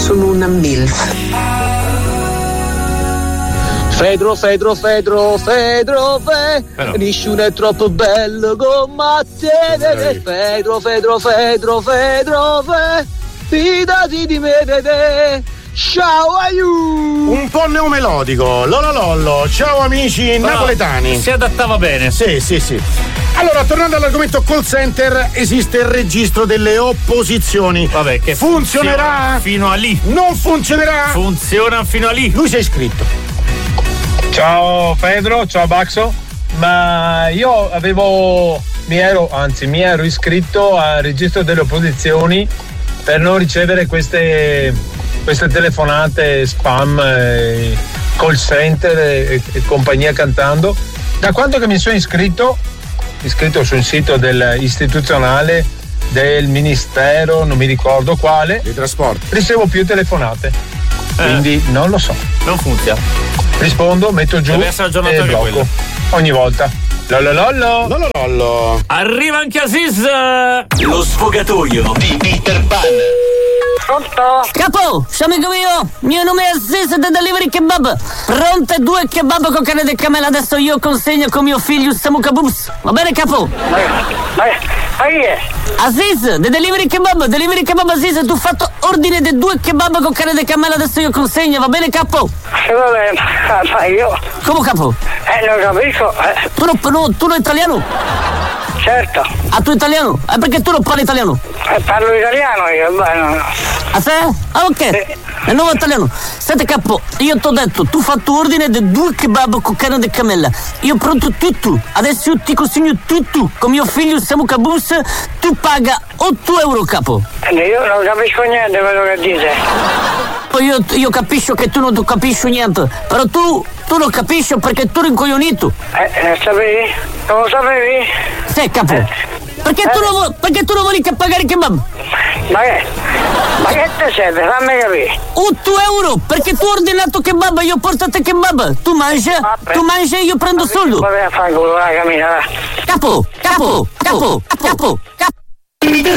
Sono una MILF. Fedro, nessuno è troppo bello come te. Fedro, fidati di me. Ciao aiuto! Un po' neomelodico, lololollo, ciao amici napoletani. Si adattava bene. Sì. Allora, tornando all'argomento call center, esiste il registro delle opposizioni. Vabbè, che funzionerà fino a lì. Non funzionerà? Funziona fino a lì. Lui si è iscritto. Ciao Pedro, ciao Baxo. Ma io mi ero iscritto al registro delle opposizioni per non ricevere queste telefonate spam, call center e compagnia cantando. Da quando che mi sono iscritto sul sito istituzionale del ministero, non mi ricordo quale, dei trasporti, ricevo più telefonate, quindi non lo so, non funziona. Rispondo, metto giù e blocco ogni volta. Lololollo. Arriva anche Aziz. Lo sfogatoio di Peter Pan. Pronto? Capo, siamo amico mio nome è Aziz da Delivery Kebab. Pronte 2 kebab con carne del cammello, adesso io consegno con mio figlio Samu Kabus. Va bene capo? Ma chi è? Aziz, da Delivery Kebab Aziz, tu hai fatto ordine di 2 kebab con carne del cammello, adesso io consegno, va bene capo? Va bene, ma io... Come capo? Non capisco. Tu non italiano? Certo. Ah, tu italiano? Perché tu non parli italiano? Parlo italiano io, no. Ah, sì? Ah, ok. È nuovo italiano. Senti capo, io ti ho detto, tu hai fatto ordine di 2 kebab con carne di camella. Io pronto tutto. Adesso io ti consegno tutto. Con mio figlio Samu Kabus, tu paga 8 euro capo. Io non capisco niente quello che dite. Poi io capisco che tu non capisci niente. Però tu non capisci perché tu eri incoglionito. Sapevi? Non lo sapevi? Sì, capo. Perché tu non vuoi che pagare il kebab? Ma che te serve? Fammi capire. 8 euro, perché tu hai ordinato kebab, io porto a te kebab. Tu mangi e io prendo soldo. Vabbè, a fare culo, la camina, va. Capo.